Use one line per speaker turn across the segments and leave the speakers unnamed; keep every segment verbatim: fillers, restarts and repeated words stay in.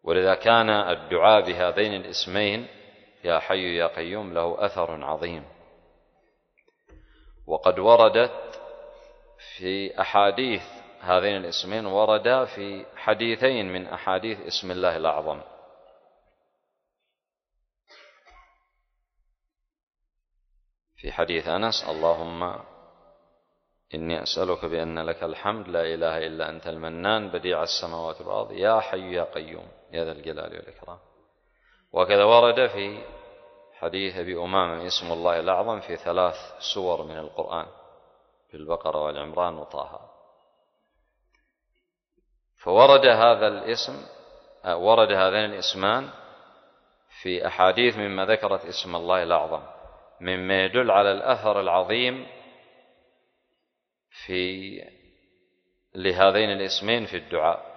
ولذا كان الدعاء بهذين الاسمين يا حي يا قيوم له أثر عظيم. وقد وردت في أحاديث هذين الاسمين، ورد في حديثين من أحاديث اسم الله الأعظم. في حديث أنس: اللهم إني أسألك بأن لك الحمد لا إله إلا أنت المنان بديع السماوات والأرض يا حي يا قيوم يا ذا الجلال والإكرام. وكذا ورد في حديث أبي أمامة اسم الله الأعظم في ثلاث سور من القرآن، في البقرة والعمران وطه. فورد هذا الاسم ورد هذين الاسمان في أحاديث مما ذكرت اسم الله الأعظم، مما يدل على الأثر العظيم في لهذين الاسمين في الدعاء.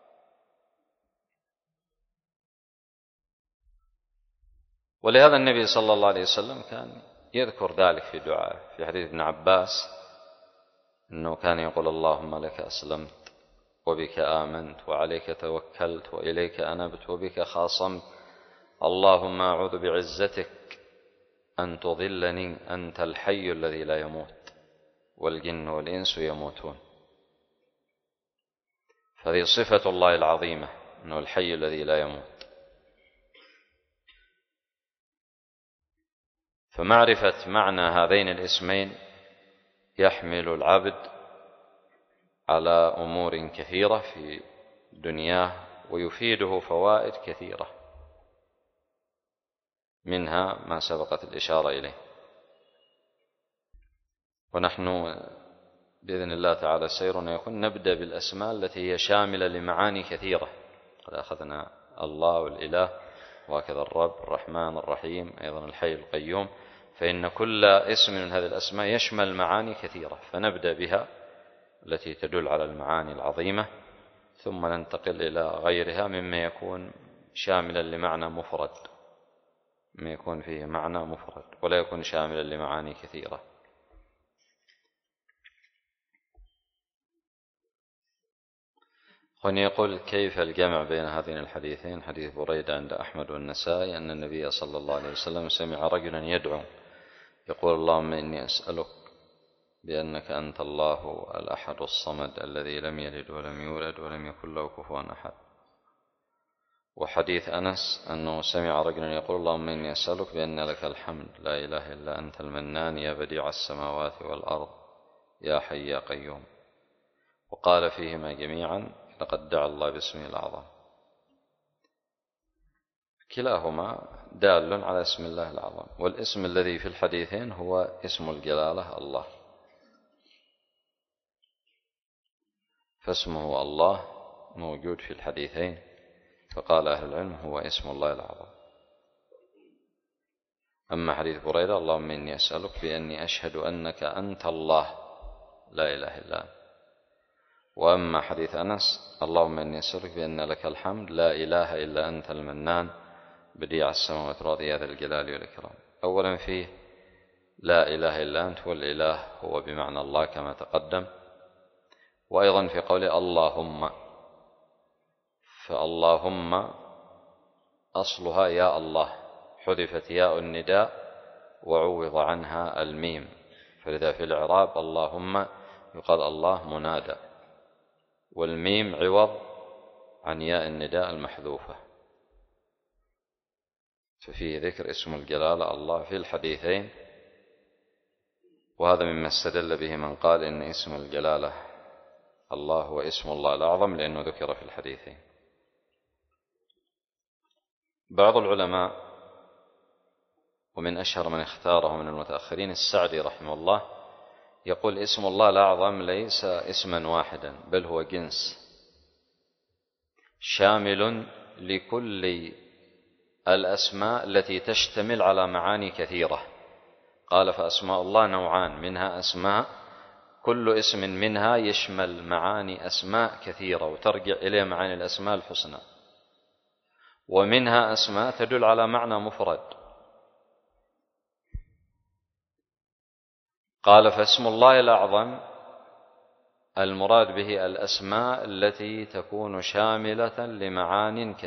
ولهذا النبي صلى الله عليه وسلم كان يذكر ذلك في دعائه. في حديث ابن عباس أنه كان يقول: اللهم لك أسلمت وبك آمنت وعليك توكلت وإليك أنبت وبك خاصمت، اللهم أعوذ بعزتك أن تضلني أنت الحي الذي لا يموت والجن والإنس يموتون. فهذه صفة الله العظيمة، أنه الحي الذي لا يموت. فمعرفة معنى هذين الاسمين يحمل العبد على أمور كثيرة في دنياه، ويفيده فوائد كثيرة، منها ما سبقت الإشارة إليه. ونحن بإذن الله تعالى سيرنا يكون نبدأ بالأسماء التي هي شاملة لمعاني كثيرة. قد أخذنا الله والإله، وهكذا الرب الرحمن الرحيم، أيضا الحي القيوم. فإن كل اسم من هذه الأسماء يشمل معاني كثيرة، فنبدأ بها التي تدل على المعاني العظيمة، ثم ننتقل إلى غيرها مما يكون شاملا لمعنى مفرد، مما يكون فيه معنى مفرد ولا يكون شاملا لمعاني كثيرة. هنا يقول: كيف الجمع بين هذين الحديثين؟ حديث بريدة عند أحمد والنسائي أن النبي صلى الله عليه وسلم سمع رجلا يدعو يقول: اللهم إني أسألك بأنك أنت الله الأحد الصمد الذي لم يلد ولم يولد ولم يكن له كفوا أحد. وحديث أنس أنه سمع رجلا يقول: اللهم إني أسألك بأن لك الحمد لا إله إلا أنت المنان يا بديع السماوات والأرض يا حي يا قيوم. وقال فيهما جميعا: لقد دعا الله باسمه الأعظم. كلاهما دال على اسم الله الأعظم، والاسم الذي في الحديثين هو اسم الجلالة الله، فاسمه الله موجود في الحديثين، فقال أهل العلم هو اسم الله الأعظم. أما حديث بريدة: اللهم إني أسألك بأني أشهد أنك أنت الله لا إله إلا أنت. وأما حديث أنس: اللهم إني أسألك بأن لك الحمد لا إله إلا أنت المنان بديع السماوات والأرض يا ذا الجلال والإكرام. أولا فيه لا إله إلا أنت، والإله هو بمعنى الله كما تقدم. وأيضا في قوله اللهم، فاللهم أصلها يا الله، حذفت ياء النداء وعوض عنها الميم، فلذا في الإعراب اللهم يقال الله منادى، والميم عوض عن ياء النداء المحذوفة. ففيه ذكر اسم الجلالة الله في الحديثين، وهذا مما استدل به من قال إن اسم الجلالة الله هو اسم الله الأعظم لأنه ذكر في الحديثين. بعض العلماء ومن أشهر من اختاره من المتأخرين السعدي رحمه الله يقول اسم الله الأعظم ليس اسما واحدا، بل هو جنس شامل لكل الأسماء التي تشتمل على معاني كثيرة. قال فأسماء الله نوعان، منها أسماء كل اسم منها يشمل معاني أسماء كثيرة وترجع إليه معاني الأسماء الحسنى، ومنها أسماء تدل على معنى مفرد. قال فاسم الله الأعظم المراد به الأسماء التي تكون شاملة لمعان كثيرة